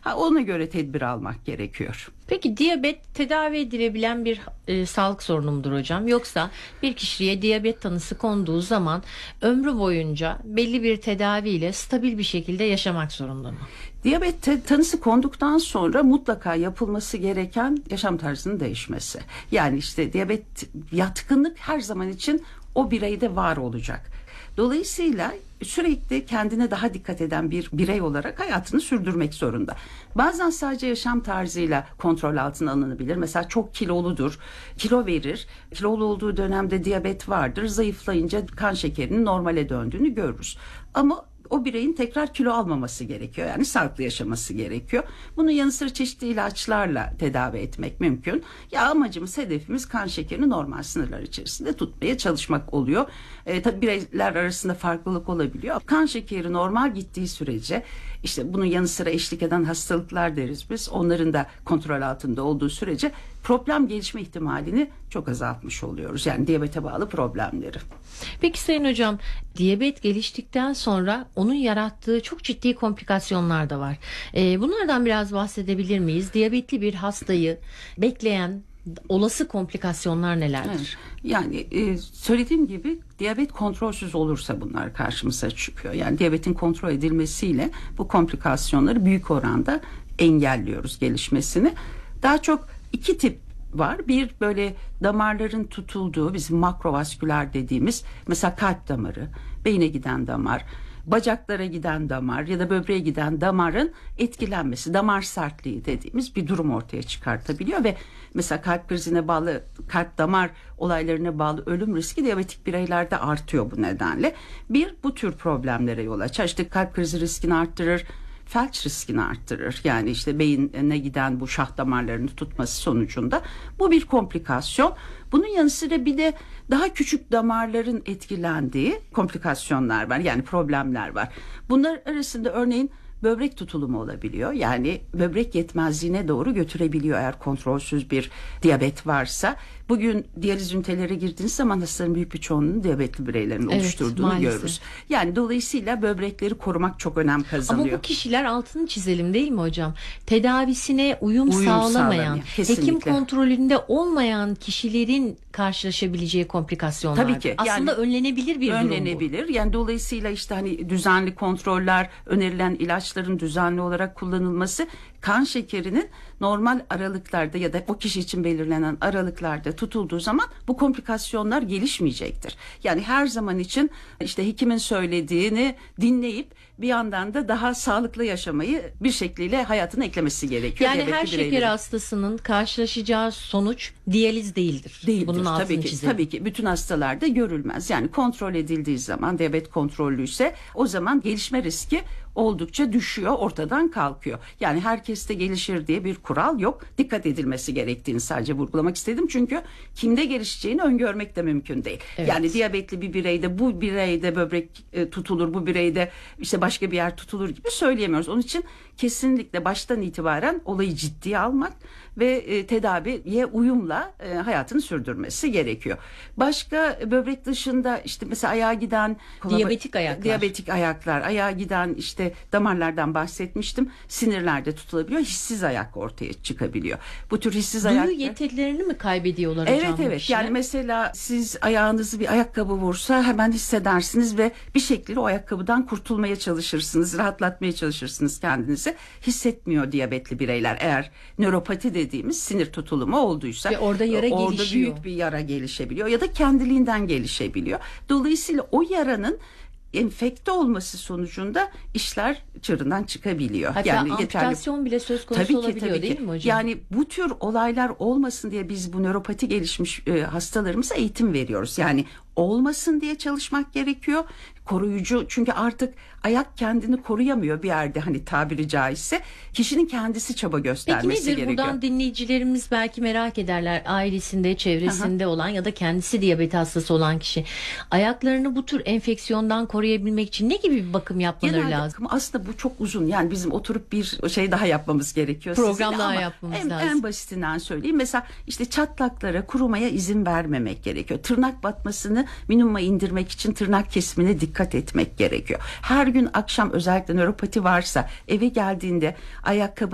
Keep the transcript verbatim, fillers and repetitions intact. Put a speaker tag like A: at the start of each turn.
A: Ha, ona göre tedbir almak gerekiyor.
B: Peki diyabet tedavi edilebilen bir e, sağlık sorunu mudur hocam? Yoksa bir kişiye diyabet tanısı konduğu zaman ömrü boyunca belli bir tedaviyle stabil bir şekilde yaşamak zorunda mı?
A: Diyabet te- tanısı konduktan sonra mutlaka yapılması gereken yaşam tarzının değişmesi. Yani işte diyabet yatkınlık her zaman için o bireyde var olacak. Dolayısıyla sürekli kendine daha dikkat eden bir birey olarak hayatını sürdürmek zorunda. Bazen sadece yaşam tarzıyla kontrol altına alınabilir. Mesela çok kiloludur, kilo verir. Kilolu olduğu dönemde diyabet vardır. Zayıflayınca kan şekerinin normale döndüğünü görürüz. Ama o bireyin tekrar kilo almaması gerekiyor. Yani sağlıklı yaşaması gerekiyor. Bunun yanı sıra çeşitli ilaçlarla tedavi etmek mümkün. Ya amacımız, hedefimiz kan şekerini normal sınırlar içerisinde tutmaya çalışmak oluyor. E, tabii bireyler arasında farklılık olabiliyor. Kan şekeri normal gittiği sürece, işte bunun yanı sıra eşlik eden hastalıklar deriz biz. Onların da kontrol altında olduğu sürece problem gelişme ihtimalini çok azaltmış oluyoruz. Yani diyabete bağlı problemleri.
B: Peki Sayın Hocam, diyabet geliştikten sonra onun yarattığı çok ciddi komplikasyonlar da var. Ee, bunlardan biraz bahsedebilir miyiz? Diyabetli bir hastayı bekleyen olası komplikasyonlar nelerdir?
A: Evet. Yani e, söylediğim gibi diyabet kontrolsüz olursa bunlar karşımıza çıkıyor. Yani diyabetin kontrol edilmesiyle bu komplikasyonları büyük oranda engelliyoruz gelişmesini. Daha çok iki tip var. Bir, böyle damarların tutulduğu, bizim makrovasküler dediğimiz, mesela kalp damarı, beyne giden damar, bacaklara giden damar ya da böbreğe giden damarın etkilenmesi, damar sertliği dediğimiz bir durum ortaya çıkartabiliyor ve mesela kalp krizine bağlı, kalp damar olaylarına bağlı ölüm riski diyabetik bireylerde artıyor bu nedenle. Bir, bu tür problemlere yol açar. İşte kalp krizi riskini arttırır, felç riskini arttırır. Yani işte beyine giden bu şah damarlarını tutması sonucunda bu bir komplikasyon. Bunun yanı sıra bir de daha küçük damarların etkilendiği komplikasyonlar var. Yani problemler var. Bunlar arasında örneğin böbrek tutulumu olabiliyor. Yani böbrek yetmezliğine doğru götürebiliyor eğer kontrolsüz bir diyabet varsa. Bugün diyaliz ünitelere girdiğiniz zaman hastaların büyük bir çoğunluğunun diyabetli bireylerin
B: Evet,
A: oluşturduğunu
B: maalesef
A: görürüz. Yani dolayısıyla böbrekleri korumak çok önem kazanıyor.
B: Ama bu kişiler, altını çizelim değil mi hocam? Tedavisine uyum,
A: Uyum
B: sağlamayan,
A: sağlamıyor, kesinlikle.
B: hekim kontrolünde olmayan kişilerin karşılaşabileceği komplikasyonlar.
A: Tabii ki.
B: Aslında
A: Yani
B: önlenebilir bir durum bu.
A: önlenebilir. Yani dolayısıyla işte hani düzenli kontroller, önerilen ilaçların düzenli olarak kullanılması, kan şekerinin normal aralıklarda ya da o kişi için belirlenen aralıklarda tutulduğu zaman bu komplikasyonlar gelişmeyecektir. Yani her zaman için işte hekimin söylediğini dinleyip bir yandan da daha sağlıklı yaşamayı bir şekliyle hayatına eklemesi gerekiyor.
B: Yani
A: Diyabetli
B: her şeker
A: bireylerin.
B: hastasının karşılaşacağı sonuç diyaliz değildir.
A: Değildir.
B: Bunun altını
A: Tabii ki,
B: çizelim.
A: tabii ki bütün hastalarda görülmez. Yani kontrol edildiği zaman, diyabet kontrollüyse, o zaman gelişme riski oldukça düşüyor, ortadan kalkıyor. Yani herkeste gelişir diye bir kural yok. Dikkat edilmesi gerektiğini sadece vurgulamak istedim. Çünkü kimde gelişeceğini öngörmek de mümkün değil.
B: Evet.
A: Yani diyabetli bir bireyde bu bireyde böbrek e, tutulur, bu bireyde işte başka bir yer tutulur gibi söyleyemiyoruz. Onun için kesinlikle baştan itibaren olayı ciddiye almak ve e, tedaviye uyumla e, hayatını sürdürmesi gerekiyor. Başka böbrek dışında işte mesela ayağa giden
B: Diyabetik ayaklar.
A: Diyabetik ayaklar, ayağa giden işte damarlardan bahsetmiştim. Sinirlerde tutulabiliyor. Hissiz ayak ortaya çıkabiliyor. Bu tür hissiz
B: Duyu
A: ayak
B: yetilerini mi kaybediyorlar
A: Evet
B: hocam? bu
A: evet
B: kişiler?
A: yani mesela siz ayağınızı bir ayakkabı vursa hemen hissedersiniz ve bir şekilde o ayakkabıdan kurtulmaya çalışırsınız, rahatlatmaya çalışırsınız kendinizi. Hissetmiyor diyabetli bireyler eğer nöropati dediğimiz sinir tutulumu olduysa.
B: Ve orada yara
A: orada
B: gelişiyor.
A: büyük bir yara gelişebiliyor ya da kendiliğinden gelişebiliyor. Dolayısıyla o yaranın enfekte olması sonucunda işler çığırından çıkabiliyor.
B: Hatta
A: yani
B: amputasyon bile söz konusu
A: tabii ki,
B: olabiliyor
A: tabii
B: değil
A: ki.
B: mi hocam?
A: Yani bu tür olaylar olmasın diye biz bu nöropati gelişmiş e, hastalarımıza eğitim veriyoruz. Yani olmasın diye çalışmak gerekiyor. Koruyucu, çünkü artık ayak kendini koruyamıyor bir yerde, hani tabiri caizse. Kişinin kendisi çaba göstermesi
B: Peki nedir
A: gerekiyor.
B: buradan dinleyicilerimiz belki merak ederler, ailesinde, çevresinde olan ya da kendisi diyabet hastası olan kişi ayaklarını bu tür enfeksiyondan koruyabilmek için ne gibi bir bakım yapmaları
A: Genelde
B: lazım?
A: aslında bu çok uzun, yani bizim oturup bir şey daha yapmamız gerekiyor.
B: Program
A: sizinle
B: daha
A: ama
B: yapmamız
A: en,
B: lazım.
A: En basitinden söyleyeyim, mesela işte çatlaklara, kurumaya izin vermemek gerekiyor. Tırnak batmasını minimuma indirmek için tırnak kesimine dikkat etmek gerekiyor. Her gün akşam özellikle nöropati varsa eve geldiğinde ayakkabı